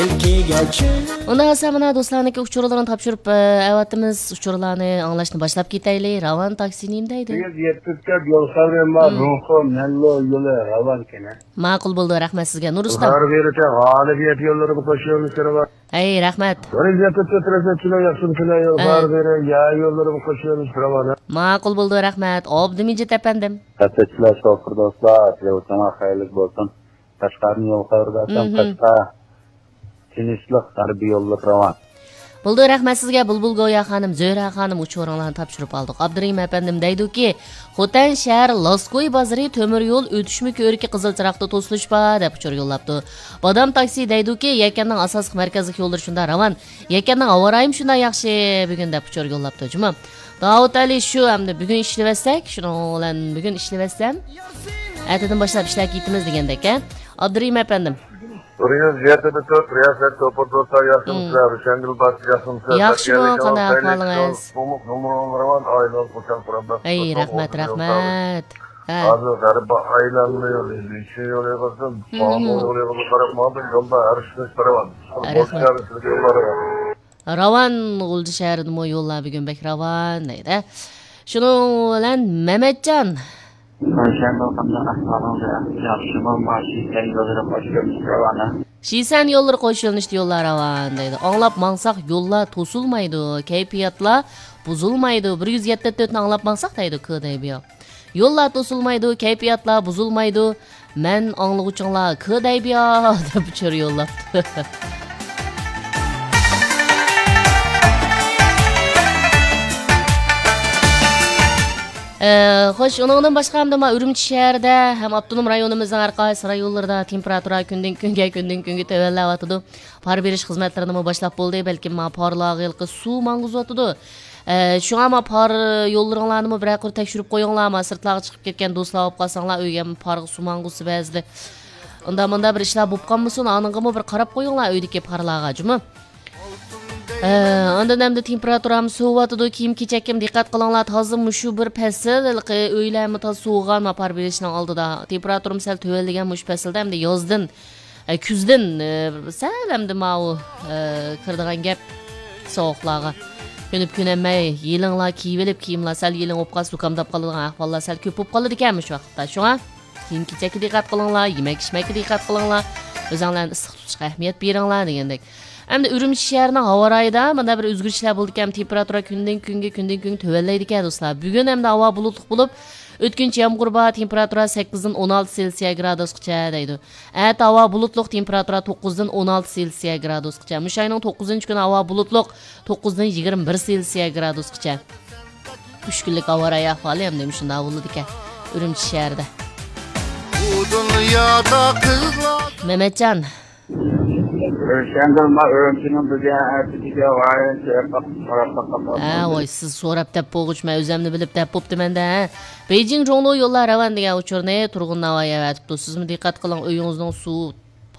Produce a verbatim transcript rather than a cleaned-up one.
Unda asamına dostlarniki uçurularını tapşırıp evatimiz uçurularını anlaşını başlap ketayli. Ravan taksiniyimdeydi. Yettitkat yol savrema ruhu mello yolu ravan kene. Ma'qul bo'ldi, rahmat sizga. Nurustam. Har berite g'olibiyat yo'llari bu qo'shilishlar bor. Ey, rahmat. Yettitkat resetçiler yapsın filan yol har beri ya yo'llari bu qo'shilishlar bor. Ma'qul bo'ldi, rahmat. Obdimijit efendim. Resetçiler şoför dostlar, size hayırlı olsun. Taşkarın yol savradasan taşka. Tinchlik harbiy yo'llar ravan. Bo'ldi, rahmat sizga. Bulbul Goya xonim, Zo'ra xonim uçuranlarni topshirib oldik. Abdurim efendim deydi-ki, Xotan shahar Laskoy bozori temir yo'l o'tishmi ko'riki qizilchiroqda to'silishpa deb uchur yo'llabdi. Badam taksi deydi-ki, Yakanning asosiy markaziy yo'llari shunda ravan. Yakanning avorayim shunda yaxshi bugun deb uchur yo'llabdi. Juma. Davud Ali shu hamda bugun ishlaversak, shuni bilan bugun ishlaversam, ertadan boshlab ishlab ketamiz degandek-a. Abdurim efendim. Oraya ziyarete tut, riyaset topardosa yakınmışlar, şengil bas yakınmışlar. Yaxşımı, qanday ahvoling'iz? Umuk numaralarvan aylan ko'chan problem. Ey, rahmat, rahmat. Hozir g'arib aylanmıyor, işe yo'lga qo'ysin, yo'lga qo'yib qarab mobil yo'lda arishni chiqaraman. Ravan G'ulji shahrida mo yo'llar bugun bek ravan deydi. Shuning bilan Mehmetjon Şisan yolları qo'shilishdi yo'llar ravan deydi. Anglab mangsak yo'llar to'sulmaydi, kayfiyatlar buzulmaydi. bir yuz yetmish to'rt ni anglab mangsak deydi K deydi. Yo'llar to'sulmaydi, kayfiyatlar buzulmaydi. Men anglag'uchinglar K deydi deb uchur yo'llabdi. Xo'sh, uningdan boshqa hamda ma Urumchi shahrida ham avtonom rayonimizning har qaysi rayonlarida temperatura kundan kunga kundan kunga tavallayotidu. Par berish xizmatlarini mo boshlab bo'ldi, balki ma parlag'ilqi suv manguzotidu. Shunga ma par yo'llaringlarni mo bir qor tekshirib qo'yinglar, ma sirtlarga chiqib ketgan do'stlar olib qolsanglar, uyga parg'i suv mangusi ba'zida. Unda menda bir ishlar bo'lib qolmasin, aningga mo bir qarab qo'yinglar uydagi parlarga, jumi. Ondan hamda temperaturamiz sovuyotidu, kiyim-kechakim diqqat qilinglar, hozir mushu bir fasl uylarmi toz sovugan ma par berishning oldida temperaturam sal tuvalligan mush faslda hamda yozdan kuzdan sal hamda ma u kirdigan gap sovuqlarga ko'nib ko'namay yilinglar kiyib olib kiyimlar sal yiling bo'lib qolsa sukamdab qoladigan ahvollar sal ko'p bo'lib qoladi ekan shu vaqtda. Shunga kiyim-kechakka diqqat qilinglar, yemak-ichmakka diqqat qilinglar, o'zinglarni issiq tutishga ahamiyat beringlar degandek. Endi Urumchi shahrining havo rayida mana bir o'zgarishlar bo'ldi ekan, temperatura kundan kunga kundan kun tuvallaydi ekan do'stlar. Bugun hamda havo bulutli bo'lib, o'tkinchi yomg'ir bor, temperatura sakkiz dan o'n olti Selsiya gradusgacha deydi. At havo bulutli, temperatura to'qqiz dan o'n olti Selsiya gradusgacha. Mushayning to'qqizinchi kuni havo bulutli, to'qqiz dan yigirma bir Selsiya gradusgacha. uch kunlik havo rayi ahvoli ham demiş shunda bo'ldi ekan Urumchi shahrida. Mehmetjon Şengilma Urumchining bizga aytishiga Ha, voy siz so'rab deb bo'g'ishma, o'zimni bilib deb bo'ptimanda. Beijing Zhonglu yo'llar ravan degan uchurni turg'un Navoiy aytibdi. Sizmi diqqat qiling, uyingizning suv